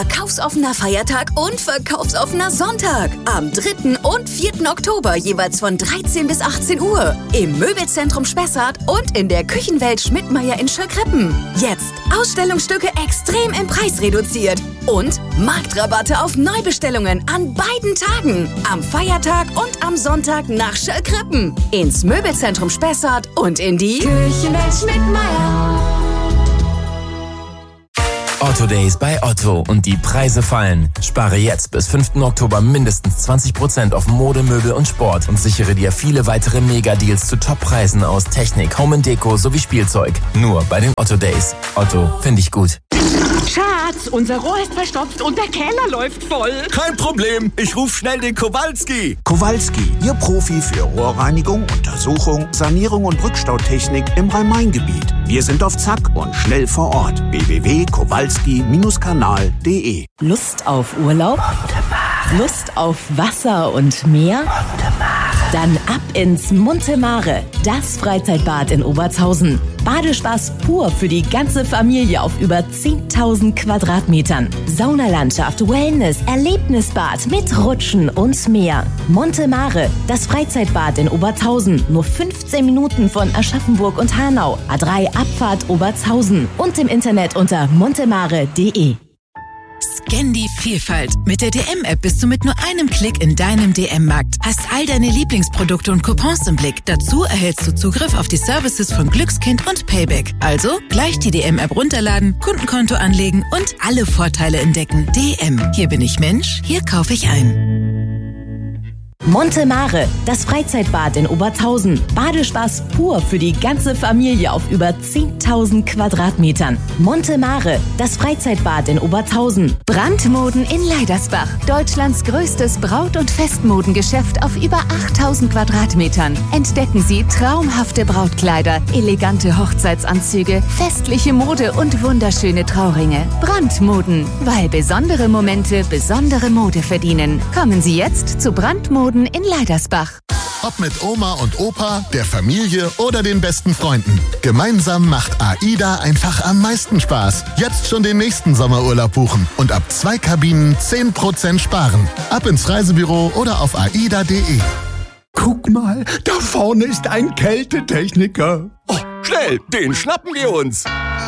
Verkaufsoffener Feiertag und verkaufsoffener Sonntag. Am 3. und 4. Oktober jeweils von 13 bis 18 Uhr. Im Möbelzentrum Spessart und in der Küchenwelt Schmidtmeyer in Schöllkrippen. Jetzt Ausstellungsstücke extrem im Preis reduziert. Und Marktrabatte auf Neubestellungen an beiden Tagen. Am Feiertag und am Sonntag nach Schöllkrippen. Ins Möbelzentrum Spessart und in die Küchenwelt Schmidtmeyer. Otto Days bei Otto und die Preise fallen. Spare jetzt bis 5. Oktober mindestens 20% auf Mode, Möbel und Sport und sichere dir viele weitere Mega-Deals zu Top-Preisen aus Technik, Home & Deko sowie Spielzeug. Nur bei den Otto Days. Otto, finde ich gut. Schatz, unser Rohr ist verstopft und der Keller läuft voll. Kein Problem, ich rufe schnell den Kowalski. Kowalski, Ihr Profi für Rohrreinigung, Untersuchung, Sanierung und Rückstautechnik im Rhein-Main-Gebiet. Wir sind auf Zack und schnell vor Ort. www.kowalski-kanal.de. Lust auf Urlaub? Lust auf Wasser und Meer? Dann ab ins Monte Mare, das Freizeitbad in Obertshausen. Badespaß pur für die ganze Familie auf über 10.000 Quadratmetern. Saunalandschaft, Wellness, Erlebnisbad mit Rutschen und mehr. Monte Mare, das Freizeitbad in Obertshausen. Nur 15 Minuten von Aschaffenburg und Hanau. A3 Abfahrt Obertshausen. Und im Internet unter montemare.de. Scan die Vielfalt. Mit der DM-App bist du mit nur einem Klick in deinem DM-Markt. Hast all deine Lieblingsprodukte und Coupons im Blick. Dazu erhältst du Zugriff auf die Services von Glückskind und Payback. Also gleich die DM-App runterladen, Kundenkonto anlegen und alle Vorteile entdecken. DM. Hier bin ich Mensch, hier kaufe ich ein. Monte Mare, das Freizeitbad in Obertshausen. Badespaß pur für die ganze Familie auf über 10.000 Quadratmetern. Monte Mare, das Freizeitbad in Obertshausen. Brandmoden in Leidersbach. Deutschlands größtes Braut- und Festmodengeschäft auf über 8.000 Quadratmetern. Entdecken Sie traumhafte Brautkleider, elegante Hochzeitsanzüge, festliche Mode und wunderschöne Trauringe. Brandmoden, weil besondere Momente besondere Mode verdienen. Kommen Sie jetzt zu Brandmoden in Leidersbach. Ob mit Oma und Opa, der Familie oder den besten Freunden. Gemeinsam macht AIDA einfach am meisten Spaß. Jetzt schon den nächsten Sommerurlaub buchen und ab 2 Kabinen 10% sparen. Ab ins Reisebüro oder auf aida.de. Guck mal, da vorne ist ein Kältetechniker. Oh, schnell, den schnappen wir uns.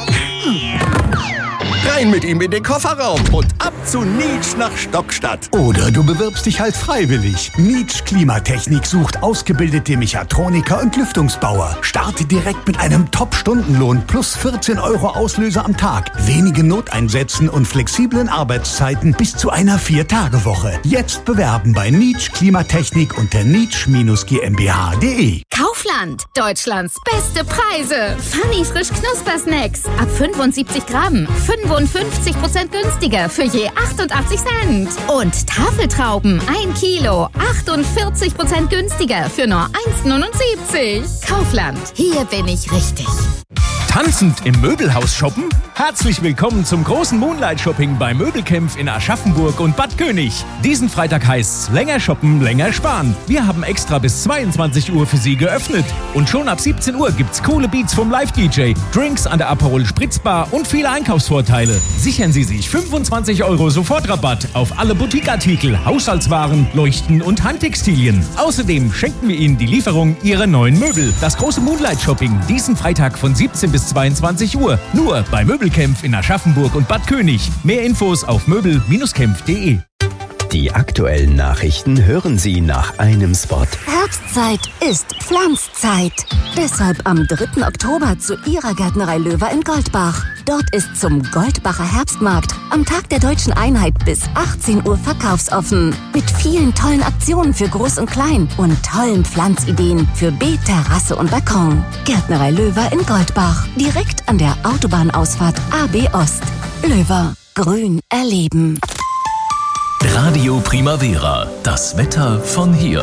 Rein mit ihm in den Kofferraum und ab zu Nietsch nach Stockstadt. Oder du bewirbst dich halt freiwillig. Nietsch Klimatechnik sucht ausgebildete Mechatroniker und Lüftungsbauer. Starte direkt mit einem Top-Stundenlohn plus 14 € Auslöser am Tag, wenigen Noteinsätzen und flexiblen Arbeitszeiten bis zu einer 4-Tage-Woche. Jetzt bewerben bei Nietsch Klimatechnik unter nietsch-gmbh.de. Kaufland, Deutschlands beste Preise. Funny frisch Knuspersnacks ab 75 Gramm, 55% günstiger für je 88 Cent. Und Tafeltrauben 1 Kilo, 48% günstiger für nur 1,79. Kaufland, hier bin ich richtig. Tanzend im Möbelhaus shoppen? Herzlich willkommen zum großen Moonlight Shopping bei Möbelkämpf in Aschaffenburg und Bad König. Diesen Freitag heißt's länger shoppen, länger sparen. Wir haben extra bis 22 Uhr für Sie geöffnet. Und schon ab 17 Uhr gibt's coole Beats vom Live-DJ, Drinks an der Aperol Spritzbar und viele Einkaufsvorteile. Sichern Sie sich 25 € Sofortrabatt auf alle Boutiqueartikel, Haushaltswaren, Leuchten und Handtextilien. Außerdem schenken wir Ihnen die Lieferung Ihrer neuen Möbel. Das große Moonlight Shopping diesen Freitag von 17 bis 22 Uhr. Nur bei Möbelkämpf in Aschaffenburg und Bad König. Mehr Infos auf möbel-kämpf.de. Die aktuellen Nachrichten hören Sie nach einem Spot. Herbstzeit ist Pflanzzeit. Deshalb am 3. Oktober zu Ihrer Gärtnerei Löwer in Goldbach. Dort ist zum Goldbacher Herbstmarkt am Tag der Deutschen Einheit bis 18 Uhr verkaufsoffen. Mit vielen tollen Aktionen für Groß und Klein und tollen Pflanzideen für Beet, Terrasse und Balkon. Gärtnerei Löwer in Goldbach. Direkt an der Autobahnausfahrt AB Ost. Löwer. Grün erleben. Radio Primavera. Das Wetter von hier.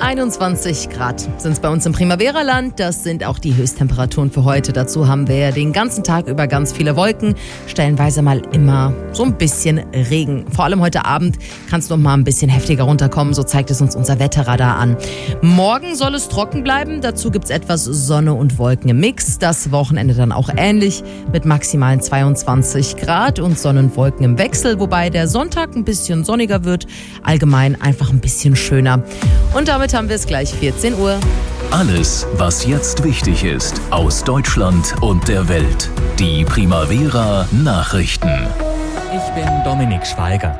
21 Grad sind es bei uns im Primavera-Land. Das sind auch die Höchsttemperaturen für heute. Dazu haben wir den ganzen Tag über ganz viele Wolken. Stellenweise mal immer so ein bisschen Regen. Vor allem heute Abend kann es noch mal ein bisschen heftiger runterkommen. So zeigt es uns unser Wetterradar an. Morgen soll es trocken bleiben. Dazu gibt es etwas Sonne und Wolken im Mix. Das Wochenende dann auch ähnlich mit maximalen 22 Grad und Sonne und Wolken im Wechsel. Wobei der Sonntag ein bisschen sonniger wird. Allgemein einfach ein bisschen schöner. Und damit haben wir es gleich 14 Uhr. Alles, was jetzt wichtig ist, aus Deutschland und der Welt. Die Primavera Nachrichten. Ich bin Dominik Schweiger.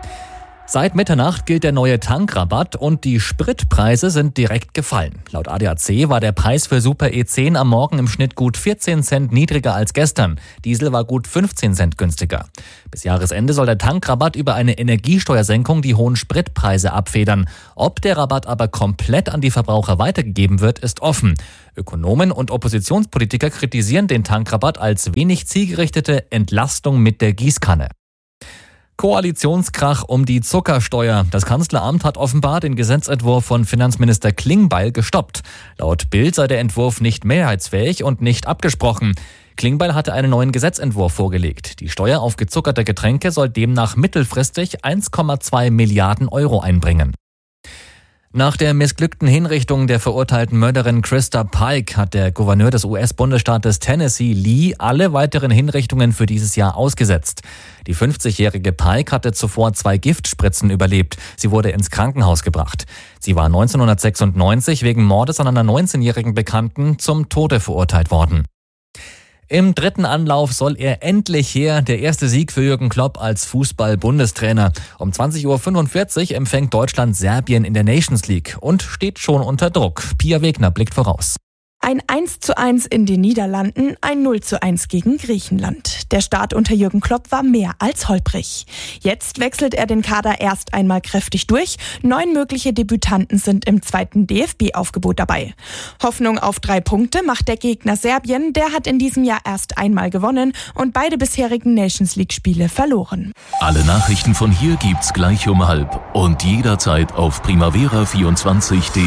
Seit Mitternacht gilt der neue Tankrabatt und die Spritpreise sind direkt gefallen. Laut ADAC war der Preis für Super E10 am Morgen im Schnitt gut 14 Cent niedriger als gestern. Diesel war gut 15 Cent günstiger. Bis Jahresende soll der Tankrabatt über eine Energiesteuersenkung die hohen Spritpreise abfedern. Ob der Rabatt aber komplett an die Verbraucher weitergegeben wird, ist offen. Ökonomen und Oppositionspolitiker kritisieren den Tankrabatt als wenig zielgerichtete Entlastung mit der Gießkanne. Koalitionskrach um die Zuckersteuer. Das Kanzleramt hat offenbar den Gesetzentwurf von Finanzminister Klingbeil gestoppt. Laut Bild sei der Entwurf nicht mehrheitsfähig und nicht abgesprochen. Klingbeil hatte einen neuen Gesetzentwurf vorgelegt. Die Steuer auf gezuckerte Getränke soll demnach mittelfristig 1,2 Milliarden Euro einbringen. Nach der missglückten Hinrichtung der verurteilten Mörderin Krista Pike hat der Gouverneur des US-Bundesstaates Tennessee, Lee, alle weiteren Hinrichtungen für dieses Jahr ausgesetzt. Die 50-jährige Pike hatte zuvor 2 Giftspritzen überlebt. Sie wurde ins Krankenhaus gebracht. Sie war 1996 wegen Mordes an einer 19-jährigen Bekannten zum Tode verurteilt worden. Im 3. Anlauf soll er endlich her, der erste Sieg für Jürgen Klopp als Fußball-Bundestrainer. Um 20.45 Uhr empfängt Deutschland Serbien in der Nations League und steht schon unter Druck. Pia Wegner blickt voraus. Ein 1:1 in den Niederlanden, ein 0:1 gegen Griechenland. Der Start unter Jürgen Klopp war mehr als holprig. Jetzt wechselt er den Kader erst einmal kräftig durch. 9 mögliche Debütanten sind im 2. DFB-Aufgebot dabei. Hoffnung auf 3 Punkte macht der Gegner Serbien. Der hat in diesem Jahr erst einmal gewonnen und beide bisherigen Nations League-Spiele verloren. Alle Nachrichten von hier gibt's gleich um 12 und jederzeit auf primavera24.de.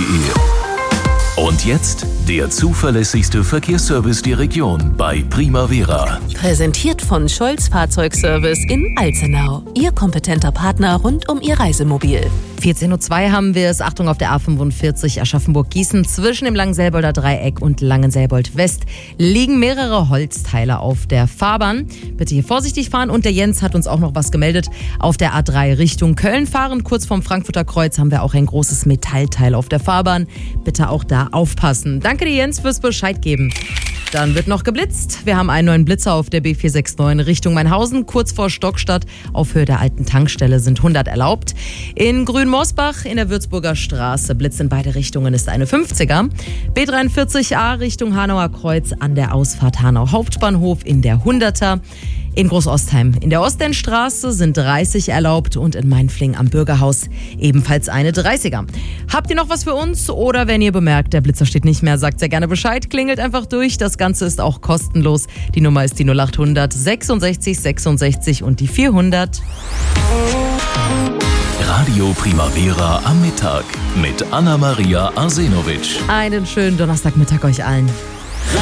Und jetzt der zuverlässigste Verkehrsservice der Region bei Primavera. Präsentiert von Scholz Fahrzeugservice in Alzenau. Ihr kompetenter Partner rund um Ihr Reisemobil. 14.02 Uhr haben wir es. Achtung auf der A45 Aschaffenburg-Gießen. Zwischen dem Langenselbolder Dreieck und Langenselbold-West liegen mehrere Holzteile auf der Fahrbahn. Bitte hier vorsichtig fahren. Und der Jens hat uns auch noch was gemeldet. Auf der A3 Richtung Köln fahren. Kurz vorm Frankfurter Kreuz haben wir auch ein großes Metallteil auf der Fahrbahn. Bitte auch da aufpassen. Danke dir, Jens, fürs Bescheid geben. Dann wird noch geblitzt. Wir haben einen neuen Blitzer auf der B469 Richtung Mainhausen. Kurz vor Stockstadt auf Höhe der alten Tankstelle sind 100 erlaubt. In Grünmoosbach in der Würzburger Straße Blitz in beide Richtungen ist eine 50er. B43a Richtung Hanauer Kreuz an der Ausfahrt Hanau Hauptbahnhof in der 100er. In Großostheim in der Ostendstraße sind 30 erlaubt und in Mainfling am Bürgerhaus ebenfalls eine 30er. Habt ihr noch was für uns? Oder wenn ihr bemerkt, der Blitzer steht nicht mehr, sagt sehr gerne Bescheid, klingelt einfach durch. Das Ganze ist auch kostenlos. Die Nummer ist die 0800 66 66 und die 400. Radio Primavera am Mittag mit Anna-Maria Arsenovic. Einen schönen Donnerstagmittag euch allen.